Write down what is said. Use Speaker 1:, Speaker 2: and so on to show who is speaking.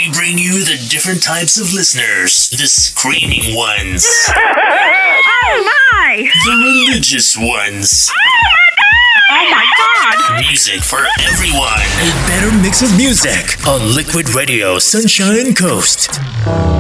Speaker 1: We bring you the different types of listeners. The screaming ones.
Speaker 2: Oh my!
Speaker 1: The religious ones.
Speaker 2: Oh my god!
Speaker 1: Music for everyone. A better mix of music on Liquid Radio Sunshine Coast.